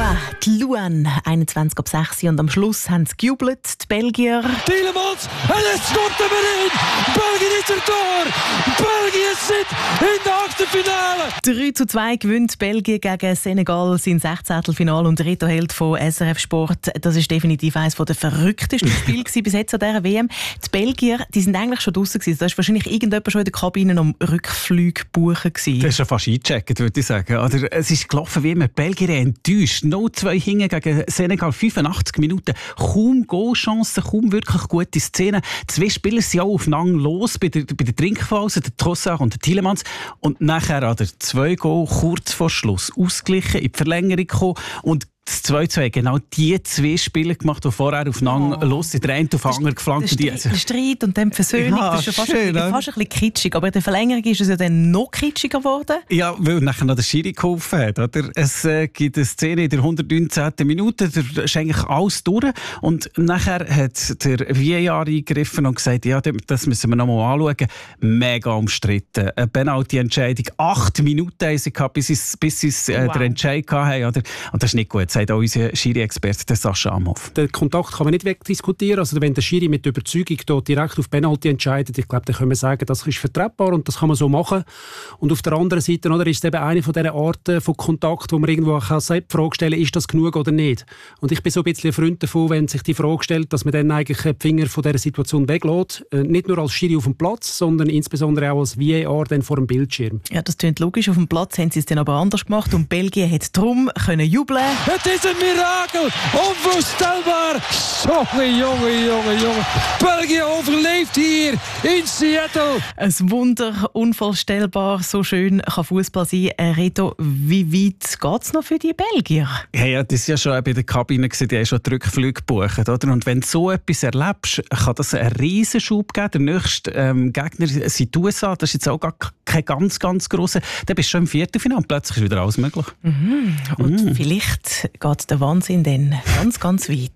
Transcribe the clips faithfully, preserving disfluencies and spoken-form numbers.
Voilà, die Luan, einundzwanzig ab sechs und am Schluss haben sie gejubelt, die Belgier. Tielemans, en het stort er weer in. België is er door. België zit in de achtste Finale. drei zu zwei gewinnt Belgien gegen Senegal sein Sechzehntelfinale und Reto Held von S R F Sport. Das ist definitiv eines der verrücktesten Spiele bis jetzt an dieser W M. Die Belgier, die sind eigentlich schon draussen gewesen. Da war wahrscheinlich irgendjemand schon in der Kabine am Rückflug buchen gewesen. Das ist schon fast eingecheckt, würde ich sagen. Oder es ist gelaufen wie immer. Die Belgier enttäuscht. null zwei hingen gegen Senegal, fünfundachtzig Minuten. Kaum Goalchancen, kaum wirklich gute Szenen. Zwei Spieler sind auch aufeinander los bei der, bei der Trinkphase, der Trossard und der Tielemans. Und nachher hat er zwei Goal kurz vor Schluss ausgeglichen, in die Verlängerung gekommen. Und das zwei zu zwei, genau die zwei Spiele gemacht, die vorher aufeinander oh. los sind. Der eine auf den anderen geflankt. Der, der Streit und dann die Versöhnung, ja, das ist schon fast, schön, ein, fast ein bisschen kitschig. Aber in der Verlängerung ist es ja dann noch kitschiger geworden. Ja, weil nachher noch der Schiri geholfen hat. Oder? Es äh, gibt eine Szene in der hundertneunzehnten Minute, da ist eigentlich alles durch. Und nachher hat der V A R eingegriffen und gesagt, ja, das müssen wir noch mal anschauen. Mega umstritten. Eine Penalty-Entscheidung. Acht Minuten haben sie gehabt, bis sie, bis sie äh, wow. den Entscheid hatten. Oder? Und das ist nicht gut. Sagt auch unser Schiri-Experte Sascha Amhoff. Den Kontakt kann man nicht wegdiskutieren. Also wenn der Schiri mit Überzeugung direkt auf Penalty entscheidet, ich glaube, dann können wir sagen, das ist vertretbar und das kann man so machen. Und auf der anderen Seite oder, ist es eben eine von dieser Arten von Kontakt, wo man irgendwo kann die Frage stellen kann, ist das genug oder nicht? Und ich bin so ein bisschen ein Freund davon, wenn sich die Frage stellt, dass man dann eigentlich die Finger von dieser Situation weglässt. Nicht nur als Schiri auf dem Platz, sondern insbesondere auch als V A R dann vor dem Bildschirm. Ja, das klingt logisch. Auf dem Platz haben sie es dann aber anders gemacht und Belgien hat darum können jubeln. Het is een mirakel, onvoorstelbaar. Jonge, jonge, jonge, jonge. België overleeft hier in Seattle. Ein Wunder, unvorstellbar, so schön kann Fußball sein. Reto, wie weit geht es noch für die Belgier? Ja, ja, das war ja schon bei der Kabine, die haben schon die Rückflüge gebucht. Oder? Und wenn du so etwas erlebst, kann das einen Riesenschub geben. Der nächste ähm, Gegner sind die U S A, das ist jetzt auch gar kein ganz, ganz grosser. Dann bist du schon im Viertelfinale und plötzlich ist wieder alles möglich. Mhm. Und mhm. vielleicht geht der Wahnsinn dann ganz, ganz weit.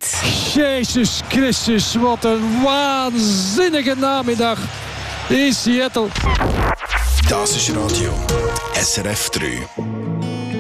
Jesus Christus, wat een waanzinnige Nachmittag in Seattle. Das ist Radio S R F drei.